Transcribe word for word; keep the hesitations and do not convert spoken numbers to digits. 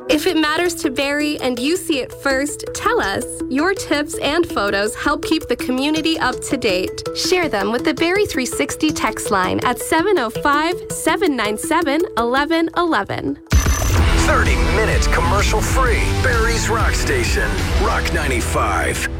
If it matters to Barrie and you see it first, tell us. Your tips and photos help keep the community up to date. Share them with the Barrie three sixty text line at seven oh five, seven nine seven, one one one one. thirty minutes commercial free. Barrie's Rock Station. Rock ninety-five.